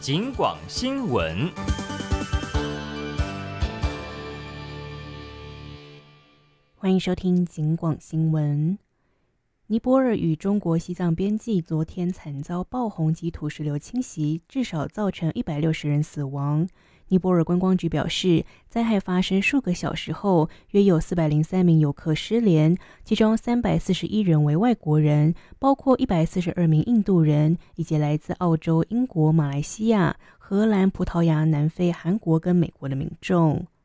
警广新闻。 欢迎收听警广新闻。尼泊尔与中国西藏边境昨天惨遭爆洪及土石流侵袭，至少造成160人死亡。尼泊尔观光局表示，灾害发生数个小时后，约有403名游客失联，其中341人为外国人，包括142名印度人，以及来自澳洲、英国、马来西亚、荷兰、葡萄牙、南非、韩国跟美国的民众。